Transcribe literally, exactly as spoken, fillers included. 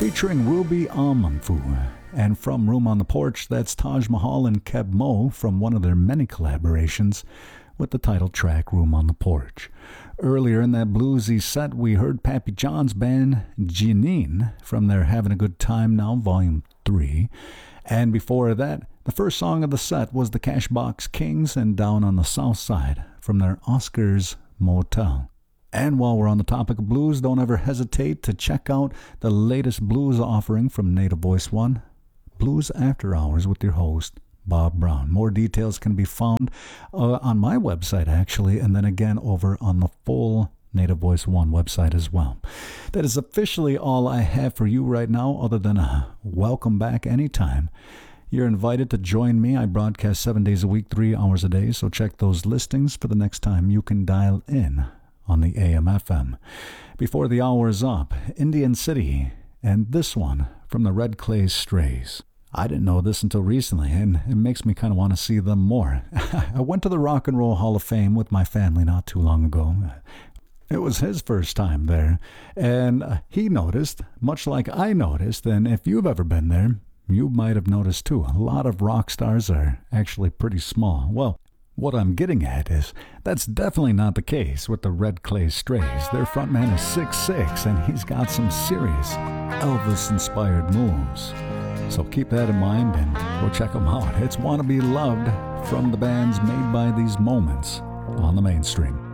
featuring Ruby Amanfu. And from Room on the Porch, that's Taj Mahal and Keb Mo from one of their many collaborations with the title track Room on the Porch. Earlier in that bluesy set, we heard Pappy John's band Janine from their Having a Good Time Now Volume three. And before that, the first song of the set was the Cashbox Kings and Down on the South Side from their Oscars Motel. And while we're on the topic of blues, don't ever hesitate to check out the latest blues offering from Native Voice One, Blues After Hours with your host, Bob Brown. More details can be found uh, on my website, actually, and then again over on the full Native Voice One website as well. That is officially all I have for you right now, other than a welcome back anytime. You're invited to join me. I broadcast seven days a week, three hours a day, so check those listings for the next time you can dial in on the A M F M. Before the hour is up, Indian City, and this one from the Red Clay Strays. I didn't know this until recently, and it makes me kind of want to see them more. I went to the Rock and Roll Hall of Fame with my family not too long ago. It was his first time there, and he noticed, much like I noticed, and if you've ever been there, you might have noticed too, a lot of rock stars are actually pretty small. Well, what I'm getting at is that's definitely not the case with the Red Clay Strays. Their frontman is six foot six, and he's got some serious Elvis-inspired moves. So keep that in mind and go check them out. It's Wanna Be Loved from the bands Made by These Moments on the Mainstream.